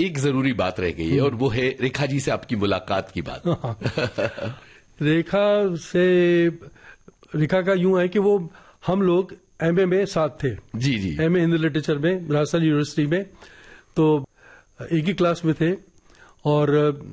एक जरूरी बात रह गई है और वो है रेखा जी से आपकी मुलाकात की बात। रेखा का यूं है कि वो हम लोग एमए में साथ थे। जी जी। एमए हिंदी लिटरेचर में राजस्थान यूनिवर्सिटी में, तो एक ही क्लास में थे और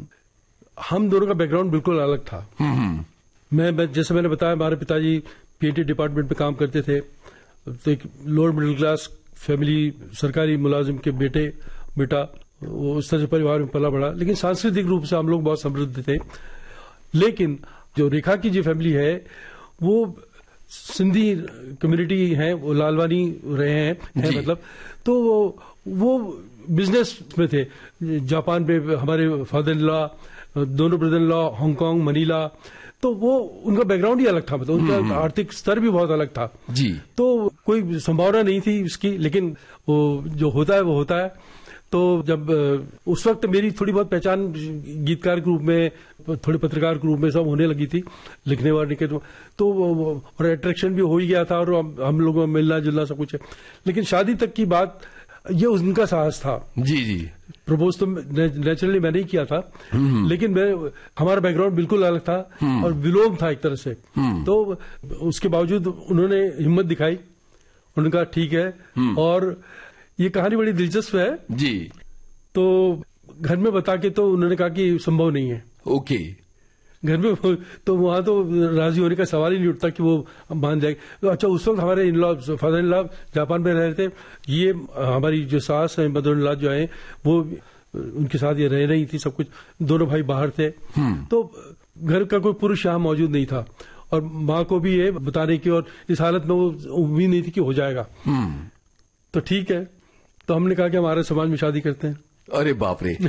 हम दोनों का बैकग्राउंड बिल्कुल अलग था। मैं जैसे मैंने बताया, हमारे पिताजी पीएटी डिपार्टमेंट में काम करते थे, तो एक लोअर मिडिल क्लास फैमिली, सरकारी मुलाजिम के बेटा, वो उस तरह से परिवार में पला बड़ा, लेकिन सांस्कृतिक रूप से हम लोग बहुत समृद्ध थे। लेकिन जो रेखा की जो फैमिली है वो सिंधी कम्युनिटी है, वो लालवानी रहे हैं मतलब, तो वो बिजनेस में थे। जापान में हमारे फादर इन लॉ, दोनों brother in law, Hong Kong, Manila, तो वो उनका बैकग्राउंड ही अलग था, मतलब उनका आर्थिक स्तर भी बहुत अलग था जी। तो कोई संभावना नहीं थी इसकी, लेकिन वो जो होता है वो होता है। तो जब उस वक्त मेरी थोड़ी बहुत पहचान गीतकार के रूप में, थोड़े पत्रकार के रूप में सब होने लगी थी, लिखने वाले के, तो और अट्रैक्शन भी हो ही गया था और हम लोगों में मिलना जुलना सब कुछ है। लेकिन शादी तक की बात, ये उनका साहस था। जी जी। प्रपोज तो नेचुरली मैंने ही किया था, लेकिन हमारा बैकग्राउंड बिल्कुल अलग था और विलोम था एक तरह से। तो उसके बावजूद उन्होंने हिम्मत दिखाई, उन्होंने कहा ठीक है। और ये कहानी बड़ी दिलचस्प है जी। तो घर में बता के तो उन्होंने कहा कि संभव नहीं है। ओके। घर में तो वहां तो राजी होने का सवाल ही नहीं उठता कि वो मान जाएगी। तो अच्छा, उस वक्त हमारे in law, father in law Japan में रह रहे थे, ये हमारी जो सास है, मदर इन लॉ जो है, वो उनके साथ ये रह रही थी, सब कुछ, दोनों भाई बाहर थे। तो घर का कोई पुरुष यहाँ मौजूद नहीं था और माँ को भी ये बताने की, और इस हालत में वो उम्मीद नहीं थी कि हो जाएगा। तो ठीक है, तो हमने कहा कि हमारे समाज में शादी करते हैं। अरे बाप रे।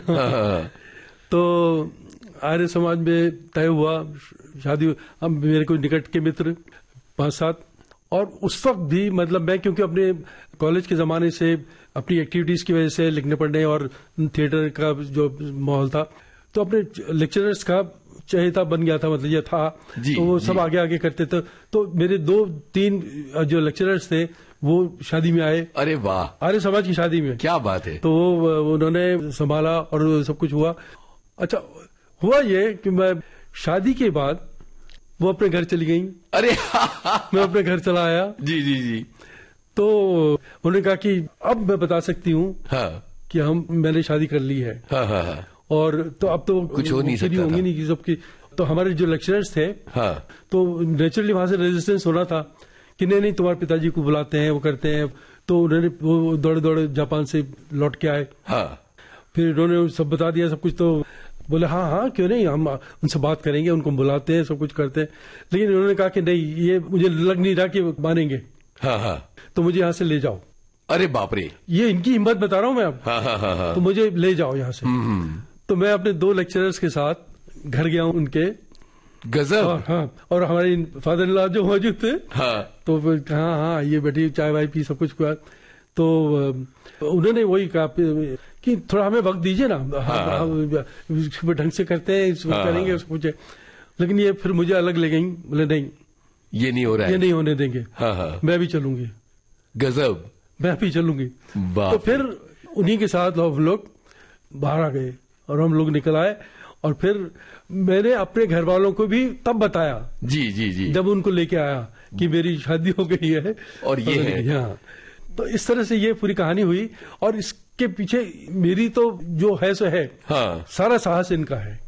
तो आर्य समाज में तय हुआ शादी। हम मेरे कोई निकट के मित्र 5-7, और उस वक्त भी मतलब मैं, क्योंकि अपने कॉलेज के जमाने से अपनी एक्टिविटीज की वजह से, लिखने पढ़ने और थिएटर का जो माहौल था, तो अपने लेक्चरर्स का चहेता बन गया था, मतलब ये था। तो वो सब आगे आगे करते थे। तो मेरे 2-3 जो लेक्चरर्स थे वो शादी में आए। अरे वाह। आर्य समाज की शादी में। क्या बात है। तो वो उन्होंने संभाला और सब कुछ हुआ। अच्छा, हुआ ये कि मैं शादी के बाद वो अपने घर चली गई। अरे मैं अपने घर चला आया। जी जी जी। तो उन्होंने कहा कि अब मैं बता सकती हूँ कि मैंने शादी कर ली है। और तो अब तो कुछ हो नहीं सकता, होंगी नहीं सबकी। तो हमारे जो लेक्चरर्स थे, तो नेचुरली वहां से रेजिस्टेंस होना था कि नहीं तुम्हारे पिताजी को बुलाते हैं, वो करते हैं। तो उन्होंने वो दौड़े जापान से लौट के आए। फिर उन्होंने सब बता दिया सब कुछ। तो बोले हाँ क्यों नहीं, हम उनसे बात करेंगे, उनको बुलाते हैं, सब कुछ करते हैं। लेकिन उन्होंने कहा कि नहीं, ये मुझे लग नहीं रहा कि मानेंगे। तो मुझे यहाँ से ले जाओ। अरे बाप रे। ये इनकी हिम्मत बता रहा हूँ मैं अब। तो मुझे ले जाओ यहाँ से। तो मैं अपने 2 लेक्चरर्स के साथ घर गया हूँ उनके। गजब। और हमारे फादर इन लॉ जो मौजूद थे, तो हाँ ये बैठी, चाय वाय पी, सब कुछ हुआ। तो उन्होंने वही कहा कि थोड़ा हमें वक्त दीजिए ना, ढंग से करते हैं, करेंगे, उसको कुछ। लेकिन ये फिर मुझे अलग ले गई। बोले नहीं, ये नहीं हो रहा है, ये नहीं होने देंगे। मैं भी चलूंगी। गजब। मैं भी चलूंगी। तो फिर उन्हीं के साथ हम लोग बाहर आ गए और हम लोग निकल आए। और फिर मैंने अपने घर वालों को भी तब बताया। जी जी जी। जब उनको लेके आया कि मेरी शादी हो गई है और ये है। तो इस तरह से ये पूरी कहानी हुई। और इसके पीछे मेरी तो जो है सो है, सारा साहस इनका है।